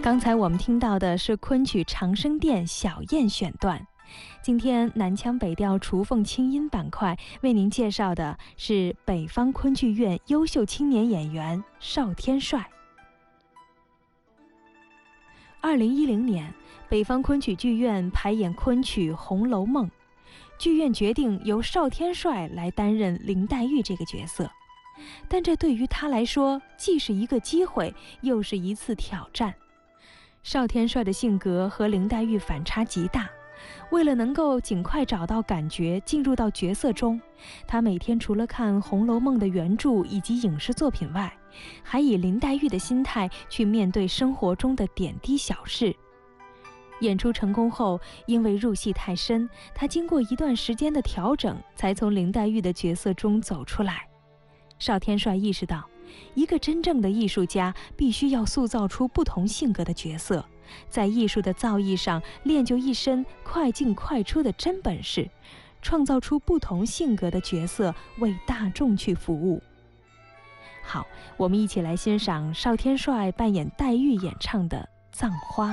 刚才我们听到的是昆曲《长生殿》小燕选段。今天南腔北调雏凤清音板块为您介绍的是北方昆剧院优秀青年演员邵天帅。2010年，北方昆曲剧院排演昆曲《红楼梦》，剧院决定由邵天帅来担任林黛玉这个角色。但这对于他来说，既是一个机会，又是一次挑战。邵天帅的性格和林黛玉反差极大，为了能够尽快找到感觉，进入到角色中，他每天除了看《红楼梦》的原著以及影视作品外，还以林黛玉的心态去面对生活中的点滴小事。演出成功后，因为入戏太深，他经过一段时间的调整，才从林黛玉的角色中走出来。邵天帅意识到，一个真正的艺术家必须要塑造出不同性格的角色，在艺术的造诣上练就一身快进快出的真本事，创造出不同性格的角色，为大众去服务。好，我们一起来欣赏邵天帅扮演黛玉演唱的《葬花》。